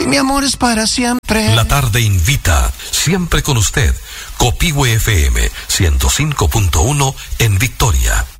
mi amor es para siempre. La tarde invita, siempre con usted. Copihue FM 105.1 en Victoria.